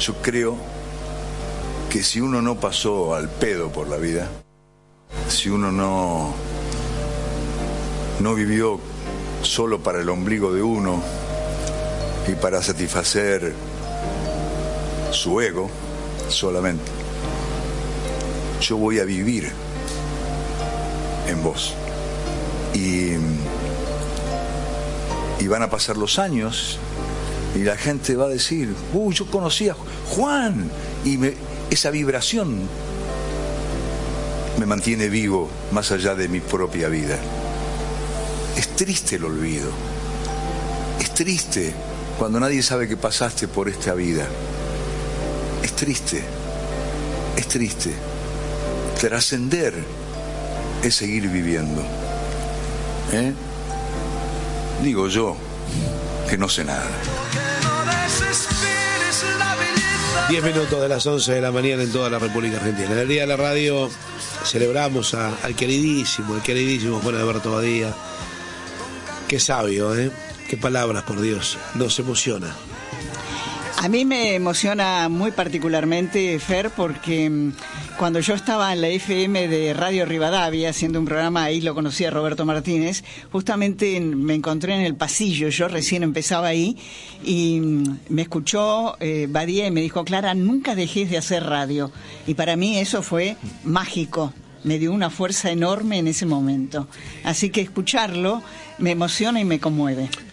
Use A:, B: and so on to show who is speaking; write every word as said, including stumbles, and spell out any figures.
A: Yo creo que si uno no pasó al pedo por la vida, si uno no, no vivió solo para el ombligo de uno y para satisfacer su ego solamente, yo voy a vivir en vos. Y, y van a pasar los años y la gente va a decir, uy, yo conocí a Juan, y me, esa vibración me mantiene vivo más allá de mi propia vida. Es triste el olvido, es triste cuando nadie sabe que pasaste por esta vida. Es triste, es triste. Trascender es seguir viviendo. ¿Eh? Digo yo, que no sé nada.
B: Diez minutos de las once de la mañana en toda la República Argentina. En el Día de la Radio celebramos a, al queridísimo, al queridísimo Juan Alberto Badía. Qué sabio, ¿eh? Qué palabras, por Dios. Nos emociona.
C: A mí me emociona muy particularmente, Fer, porque cuando yo estaba en la F M de Radio Rivadavia haciendo un programa, ahí lo conocí a Roberto Martínez, justamente me encontré en el pasillo, yo recién empezaba ahí, y me escuchó eh, Badía y me dijo, Clara, nunca dejes de hacer radio. Y para mí eso fue mágico. Me dio una fuerza enorme en ese momento. Así que escucharlo me emociona y me conmueve.